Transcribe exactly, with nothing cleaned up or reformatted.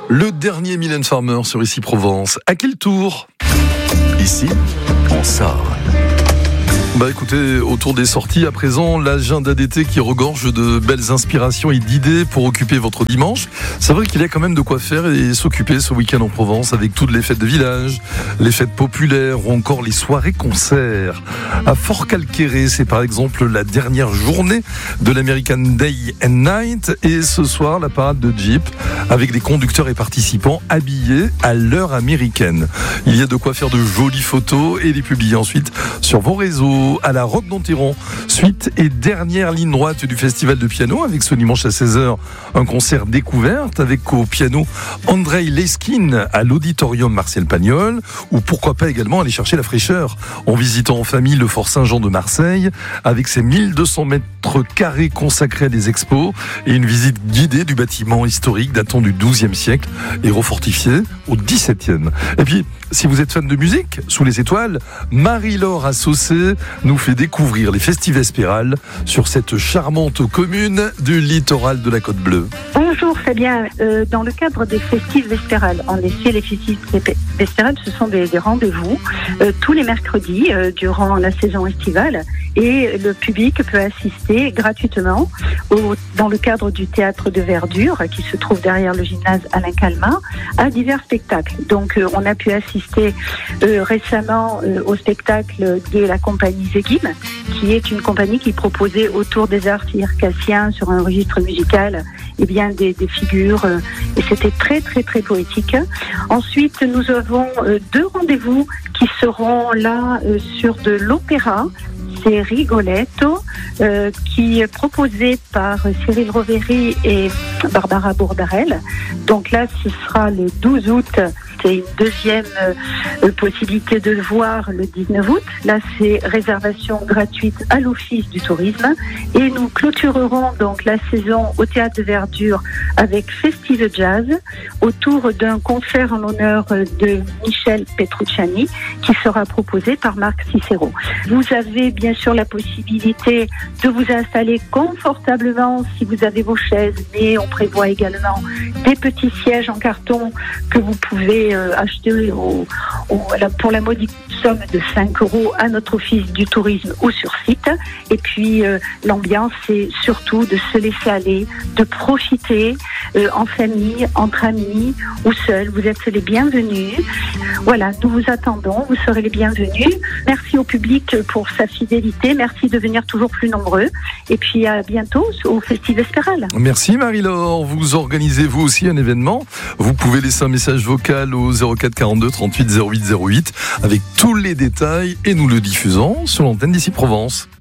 Le dernier Mylène Farmer sur Ici Provence. À quel tour ? Ici, on sort. Bah écoutez, autour des sorties, à présent, l'agenda d'été qui regorge de belles inspirations et d'idées pour occuper votre dimanche. C'est vrai qu'il y a quand même de quoi faire et s'occuper ce week-end en Provence avec toutes les fêtes de village, les fêtes populaires ou encore les soirées-concerts. À Fort-Calquéré, c'est par exemple la dernière journée de l'American Day and Night et ce soir, la parade de Jeep avec des conducteurs et participants habillés à l'heure américaine. Il y a de quoi faire de jolies photos et les publier ensuite sur vos réseaux. À la Roque d'Enterron, suite et dernière ligne droite du festival de piano avec ce dimanche à seize heures, un concert découverte avec au piano Andrei Leskin à l'auditorium Martial Pagnol, ou pourquoi pas également aller chercher la fraîcheur en visitant en famille le Fort Saint-Jean de Marseille avec ses mille deux cents mètres carrés consacrés à des expos et une visite guidée du bâtiment historique datant du douzième siècle et refortifié au dix-septième. Et puis, si vous êtes fan de musique, sous les étoiles, Marie-Laure Assaucé nous fait découvrir les festives espérales sur cette charmante commune du littoral de la Côte Bleue. Bonjour Fabien, euh, dans le cadre des festives vespérales, en effet les festives vespérales ce sont des, des rendez-vous euh, tous les mercredis euh, durant la saison estivale et le public peut assister gratuitement au, dans le cadre du théâtre de Verdure qui se trouve derrière le gymnase Alain Calmat à divers spectacles. Donc euh, on a pu assister euh, récemment euh, au spectacle de la compagnie Zegim qui est une compagnie qui proposait autour des arts circassiens sur un registre musical eh bien des, des figures euh, et c'était très très très poétique. Ensuite nous avons euh, deux rendez-vous qui seront là euh, sur de l'opéra. C'est Rigoletto euh, qui est proposé par Cyril Roveri et Barbara Bourdarel. Donc là ce sera le douze août. C'est une deuxième euh, possibilité de le voir le dix-neuf août. Là, c'est réservation gratuite à l'Office du tourisme. Et nous clôturerons donc la saison au Théâtre de Verdure avec Festive Jazz autour d'un concert en l'honneur de Michel Petrucciani qui sera proposé par Marc Cicero. Vous avez bien sûr la possibilité de vous installer confortablement si vous avez vos chaises, mais on prévoit également des petits sièges en carton que vous pouvez euh, acheter au, au, pour la modique somme de cinq euros à notre office du tourisme ou sur site. Et puis euh, l'ambiance, c'est surtout de se laisser aller, de profiter euh, en famille, entre amis ou seul. Vous êtes les bienvenus. Voilà, nous vous attendons, vous serez les bienvenus. Merci au public pour sa fidélité, merci de venir toujours plus nombreux. Et puis à bientôt au Festival Espéral. Merci Marie-Laure, vous organisez vous aussi un événement. Vous pouvez laisser un message vocal au zéro quatre quarante-deux trente-huit zéro huit zéro huit avec tous les détails et nous le diffusons sur l'antenne d'Ici Provence.